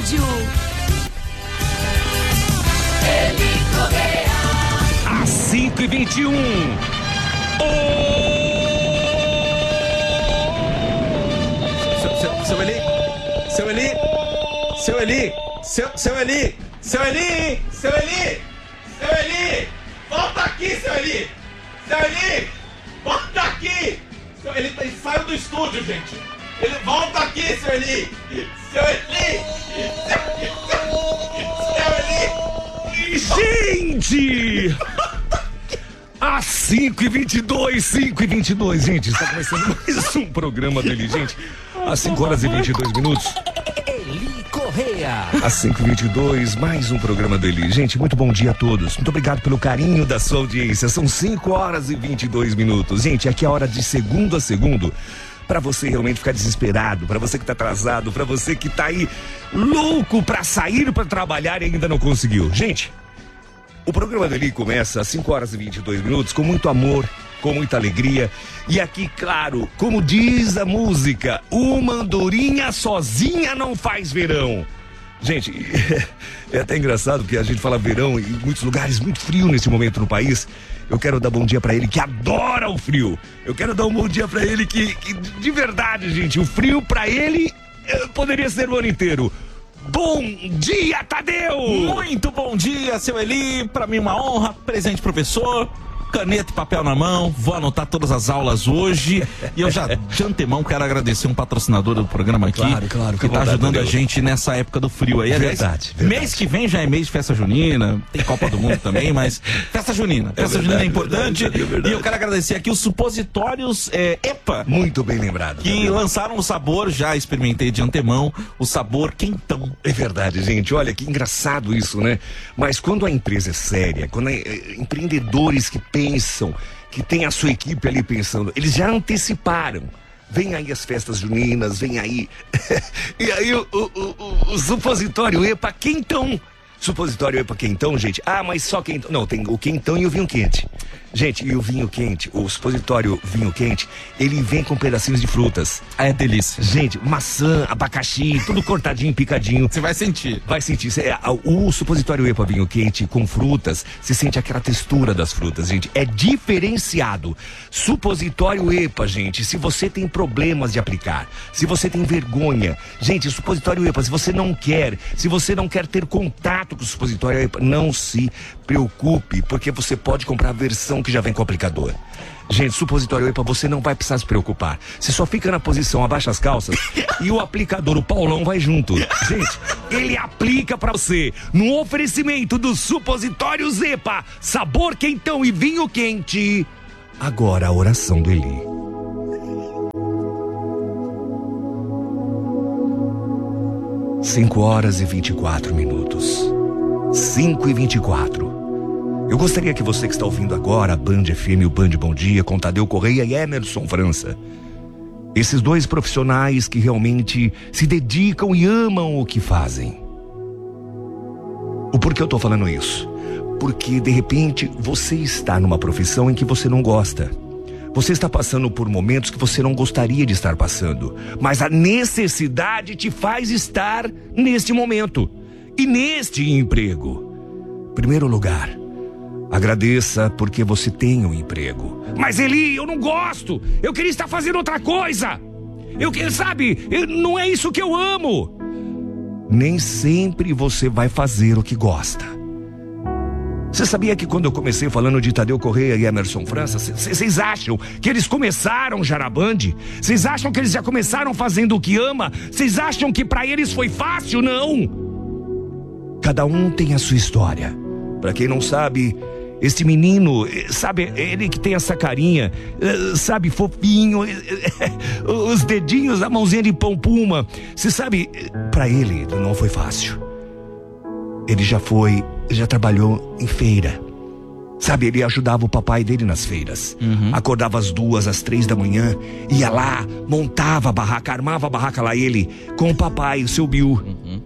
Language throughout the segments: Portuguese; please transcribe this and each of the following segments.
rádio. Eli Correia. Às 5h21. Seu Eli, volta aqui, seu Eli, volta aqui, ele saiu do estúdio, gente, ele volta aqui, seu Eli, Gente! Às 5h22, gente, está começando mais um programa dele, gente. Às 5h22. Eli Correia. Às 5h22, mais um programa dele. Gente, muito bom dia a todos. Muito obrigado pelo carinho da sua audiência. São 5h22. Gente, aqui é a hora de segundo a segundo. Pra você realmente ficar desesperado, pra você que tá atrasado, pra você que tá aí louco pra sair pra trabalhar e ainda não conseguiu. Gente, o programa dele começa às 5h22 com muito amor, com muita alegria. E aqui, claro, como diz a música, uma andorinha sozinha não faz verão. Gente, é até engraçado porque a gente fala verão em muitos lugares, muito frio nesse momento no país. Eu quero dar bom dia pra ele que adora o frio. Eu quero dar um bom dia pra ele que de verdade, gente, o frio pra ele poderia ser o ano inteiro. Bom dia, Tadeu! Muito bom dia, seu Eli. Pra mim uma honra, presente professor, caneta e papel na mão, vou anotar todas as aulas hoje. E eu já, de antemão, quero agradecer um patrocinador do programa aqui. Claro, que tá ajudando a gente nessa época do frio aí. Verdade. Mês que vem já é mês de festa junina, tem Copa do Mundo também, mas festa junina é importante. Verdade. E eu quero agradecer aqui os supositórios EPA. Muito bem lembrado. Que lançaram o sabor, já experimentei de antemão, o sabor quentão. É verdade, gente. Olha que engraçado isso, né? Mas quando a empresa é séria, quando empreendedores que pensam, que tem a sua equipe ali pensando, eles já anteciparam. Vem aí as festas juninas, vem aí. E aí o supositório EPA quentão. Supositório EPA quentão, gente. Ah, mas só quentão. Não, tem o quentão e o vinho quente. Gente, e o vinho quente, o supositório vinho quente, ele vem com pedacinhos de frutas. É delícia. Gente, maçã, abacaxi, tudo cortadinho, picadinho. Você vai sentir. Vai sentir. O supositório EPA vinho quente com frutas, você sente aquela textura das frutas, gente. É diferenciado. Supositório EPA, gente, se você tem problemas de aplicar, se você tem vergonha, gente, supositório EPA, se você não quer ter contato com o supositório EPA, não se preocupe, porque você pode comprar a versão que já vem com o aplicador. Gente, supositório EPA, você não vai precisar se preocupar. Você só fica na posição, abaixa as calças e o aplicador, o Paulão, vai junto. Gente, ele aplica pra você no oferecimento dos supositórios EPA, sabor quentão e vinho quente. Agora a oração do Eli. Cinco horas e 24 minutos. 5h24. Eu gostaria que você que está ouvindo agora a Band FM, o Band Bom Dia, com Tadeu Correia e Emerson França, esses dois profissionais que realmente se dedicam e amam o que fazem. O porquê eu estou falando isso? Porque de repente você está numa profissão em que você não gosta. Você está passando por momentos que você não gostaria de estar passando, mas a necessidade te faz estar neste momento e neste emprego. Primeiro lugar, agradeça porque você tem um emprego. Mas Eli, eu não gosto. Eu queria estar fazendo outra coisa. Não é isso que eu amo. Nem sempre você vai fazer o que gosta. Você sabia que quando eu comecei falando de Tadeu Correia e Emerson França, vocês acham que eles começaram já na Band? Vocês acham que eles já começaram fazendo o que ama? Vocês acham que pra eles foi fácil? Não. Cada um tem a sua história. Pra quem não sabe, este menino, sabe, ele que tem essa carinha, sabe, fofinho, os dedinhos, a mãozinha de pão puma. Você sabe, pra ele não foi fácil. Ele já trabalhou em feira. Sabe, ele ajudava o papai dele nas feiras. Acordava às 2, às 3 da manhã, ia lá, montava a barraca, armava a barraca lá ele, com o papai, o seu Bill.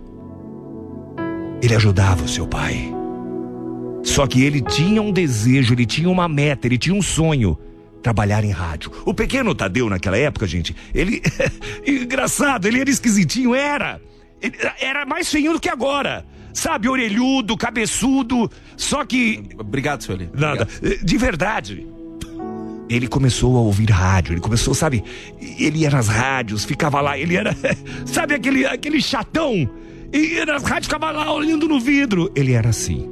Ele ajudava o seu pai. Só que ele tinha um desejo, ele tinha uma meta, ele tinha um sonho: trabalhar em rádio. O pequeno Tadeu naquela época, gente, ele... engraçado, ele era esquisitinho, era... Ele era mais feinho do que agora. Sabe, orelhudo, cabeçudo. Só que... Obrigado, seu Eli. Nada, de verdade. Ele começou a ouvir rádio, ele começou, sabe, ele ia nas rádios, ficava lá, ele era, sabe, aquele chatão, e nas rádios ficava lá olhando no vidro. Ele era assim.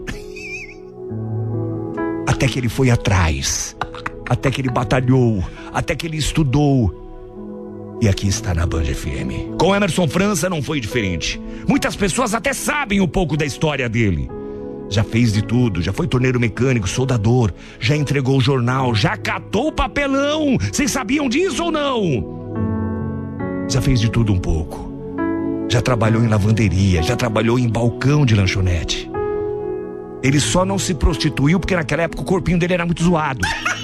Até que ele foi atrás, até que ele batalhou, até que ele estudou. E aqui está na Band FM. Com Emerson França não foi diferente. Muitas pessoas até sabem um pouco da história dele. Já fez de tudo, já foi torneiro mecânico, soldador, já entregou o jornal, já catou o papelão. Vocês sabiam disso ou não? Já fez de tudo um pouco. Já trabalhou em lavanderia, já trabalhou em balcão de lanchonete. Ele só não se prostituiu porque naquela época o corpinho dele era muito zoado.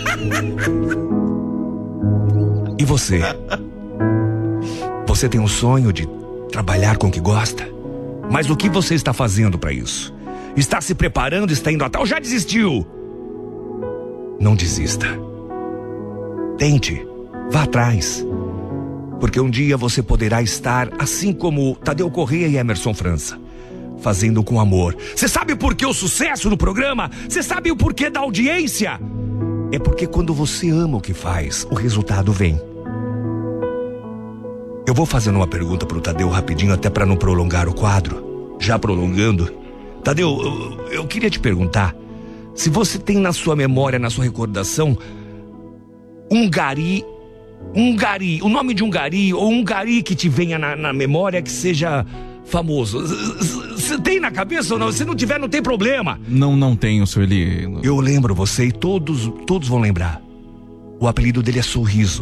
E você? Você tem um sonho de trabalhar com o que gosta? Mas o que você está fazendo para isso? Está se preparando, está indo atrás ou já desistiu? Não desista. Tente, vá atrás. Porque um dia você poderá estar assim como Tadeu Corrêa e Emerson França, fazendo com amor. Você sabe por que o sucesso no programa? Você sabe o porquê da audiência? É porque quando você ama o que faz, o resultado vem. Eu vou fazendo uma pergunta pro Tadeu rapidinho, até para não prolongar o quadro. Já prolongando. Tadeu, eu queria te perguntar se você tem na sua memória, na sua recordação, um gari, o nome de um gari, ou um gari que te venha na memória que seja famoso. Você tem na cabeça ou não? Se não tiver, não tem problema. Não tenho, seu Eli. Eu lembro você e todos vão lembrar. O apelido dele é Sorriso.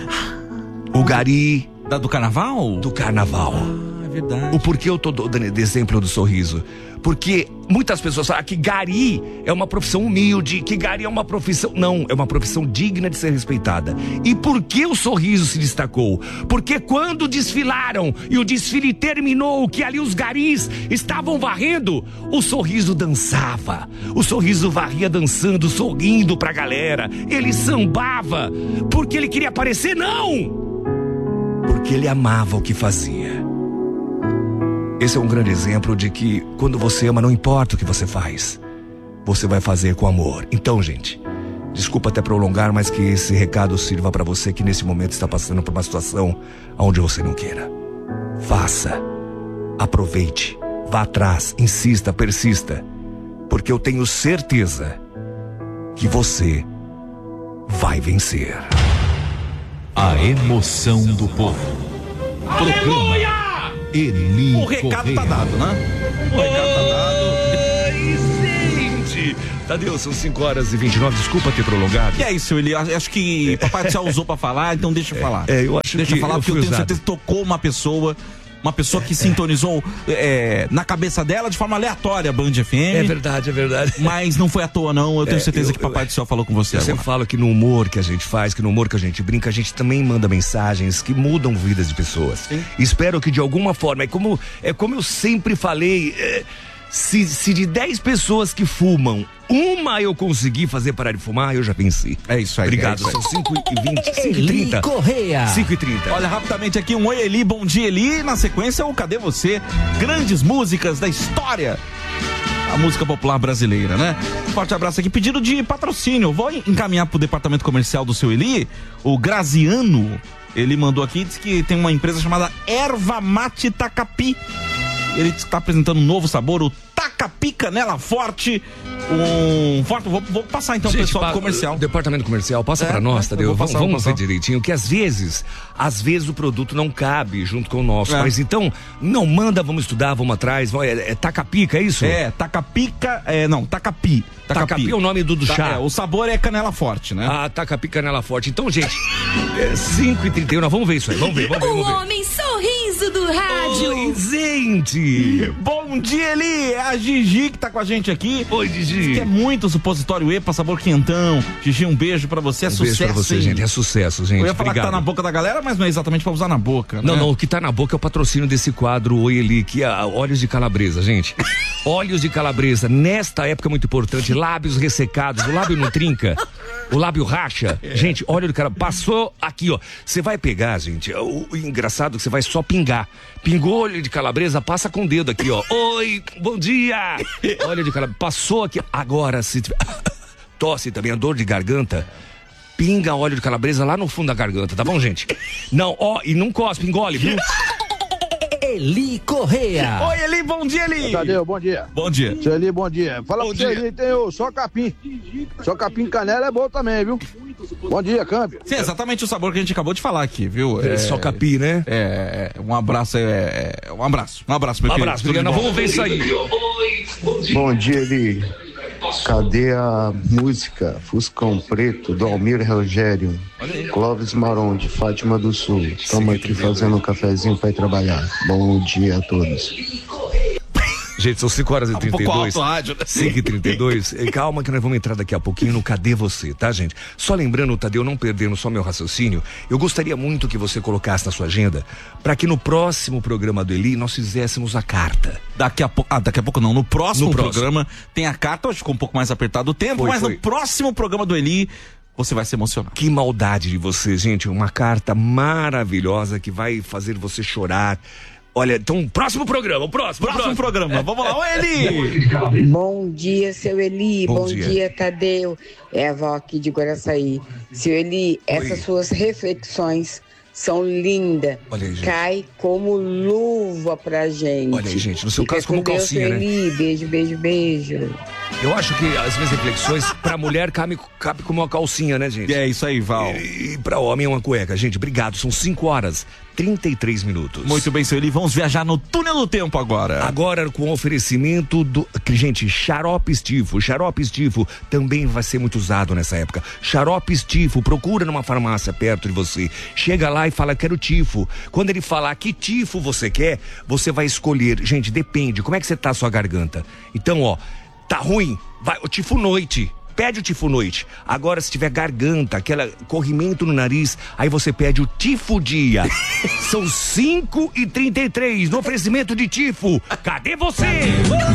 O gari... Do carnaval? Do carnaval. É verdade. O porquê eu tô dando exemplo do Sorriso? Porque muitas pessoas falam que gari é uma profissão humilde, que gari é uma profissão... Não, é uma profissão digna de ser respeitada. E por que o Sorriso se destacou? Porque quando desfilaram e o desfile terminou, que ali os garis estavam varrendo, o Sorriso dançava. O Sorriso varria dançando, sorrindo pra galera. Ele sambava. Porque ele queria aparecer? Não! Porque ele amava o que fazia. Esse é um grande exemplo de que quando você ama, não importa o que você faz, você vai fazer com amor. Então, gente, desculpa até prolongar, mas que esse recado sirva para você que nesse momento está passando por uma situação onde você não queira. Faça, aproveite, vá atrás, insista, persista, porque eu tenho certeza que você vai vencer. A emoção do povo. Aleluia! Eli O recado Corrêa. tá dado, né? O recado tá dado. Ai, gente! Tadeu, são 5h29, desculpa ter prolongado. E é isso, Eli. Acho que Papai do Céu usou pra falar, então deixa eu falar. Eu acho deixa que eu falar, eu porque eu fui tenho usado. certeza que tocou uma pessoa que sintonizou na cabeça dela de forma aleatória a Band FM. É verdade, é verdade. Mas não foi à toa, não. Eu tenho certeza que Papai do Céu falou com você Eu agora. sempre falo que no humor que a gente faz, que no humor que a gente brinca, a gente também manda mensagens que mudam vidas de pessoas. Sim. Espero que de alguma forma, é como eu sempre falei, se de 10 pessoas que fumam, uma eu consegui fazer parar de fumar, eu já venci. É isso aí. Obrigado, é isso aí. são 5h20, Eli 5h30. Corrêa. 5h30. Olha, rapidamente aqui, um Oi Eli, bom dia Eli. E na sequência, o Cadê Você? Grandes músicas da história. A música popular brasileira, né? Forte abraço aqui. Pedido de patrocínio. Vou encaminhar pro departamento comercial do seu Eli. O Graziano, ele mandou aqui, disse que tem uma empresa chamada Erva Mate Tacapi. Ele está apresentando um novo sabor, o Tacapi Canela Forte. Vou passar então o pessoal do comercial. Departamento comercial, passa pra nós, Tadeu. eu vou passar, Vamos vou passar. ver direitinho, que às vezes o produto não cabe junto com o nosso. É. Mas então, não manda, vamos estudar, vamos atrás. É Tacapica, é isso? Tacapica, Tacapi. Tacapi é o nome do chá. O sabor é canela forte, né? Ah, Tacapi Canela Forte. Então, gente, 5h31, nós vamos ver isso aí. Vamos ver. O homem sorriso do rádio. Oi, gente. Bom dia, Eli! É a Gigi que tá com a gente aqui. Oi, Gigi. Quer muito supositório EPA, sabor quentão. Gigi, um beijo pra você, é Um sucesso. beijo pra você, hein? gente. É sucesso, gente. Eu ia falar Obrigado. que tá na boca da galera, mas não é exatamente pra usar na boca, né? Não, o que tá na boca é o patrocínio desse quadro Oi Eli, que é óleos de calabresa, gente. Óleos de calabresa, nesta época é muito importante, lábios ressecados, o lábio não trinca. o lábio racha. Gente, óleo de calabresa, passou aqui, ó. Você vai pegar, gente, o engraçado é que você vai só pingar. Pingou óleo de calabresa, passa com o dedo aqui, ó. Oi, bom dia. Óleo de calabresa, passou aqui. Agora, se tiver tosse também, a dor de garganta, pinga óleo de calabresa lá no fundo da garganta, tá bom, gente? Não, ó, e não cospe, engole, viu? Eli Correia. Oi, Eli, bom dia, Eli. Tadeu, bom dia. Bom dia. Seu Eli, bom dia. Fala Bom pro seu dia. Eli, tem o só capim. Só capim canela é bom também, viu? Bom dia, câmbio. Sim, exatamente o sabor que a gente acabou de falar aqui, viu? Só capi, né? Um abraço, um abraço, meu Um querido. abraço, Juliana, vamos ver isso aí. Bom dia, Eli. Cadê a música Fuscão Preto, do Almir Rogério? Clóvis Maron, de Fátima do Sul. Estamos aqui fazendo um cafezinho para ir trabalhar. Bom dia a todos. Gente, são 5h32. Um pouco alto o rádio, né? 5h32. Calma que nós vamos entrar daqui a pouquinho no Cadê Você, tá, gente? Só lembrando, Tadeu, não perdendo só meu raciocínio, eu gostaria muito que você colocasse na sua agenda para que no próximo programa do Eli nós fizéssemos a carta. Daqui a pouco não, no próximo programa tem a carta, hoje ficou um pouco mais apertado o tempo, mas no próximo programa do Eli você vai se emocionar. Que maldade de você, gente, uma carta maravilhosa que vai fazer você chorar. Olha, então, próximo programa, próximo programa. Vamos lá, oi, Eli! Bom dia, seu Eli. Bom Bom dia. dia, Tadeu. É a avó aqui de Guaraçaí. Seu Eli, essas suas reflexões são lindas. Olha aí, gente. Cai como luva pra gente. Olha aí, gente, no seu Fica caso como com Deus, calcinha, seu né? Eli. Beijo, beijo, beijo. Eu acho que as minhas reflexões, pra mulher, cabe como uma calcinha, né, gente? É isso aí, Val. E pra homem é uma cueca. Gente, obrigado. São 5h33. Muito bem, seu Eli. Vamos viajar no túnel do tempo agora. Agora com oferecimento do... Gente, xarope estifo. Xarope estifo também vai ser muito usado nessa época. Xarope estifo, procura numa farmácia perto de você. Chega lá e fala, quero tifo. Quando ele falar que tifo você quer, você vai escolher. Gente, depende. Como é que você tá a sua garganta? Então, ó, tá ruim? Vai o tifo noite. Pede o tifo noite. Agora, se tiver garganta, aquele corrimento no nariz, aí você pede o tifo dia. São 5h33 no oferecimento de tifo. Cadê você?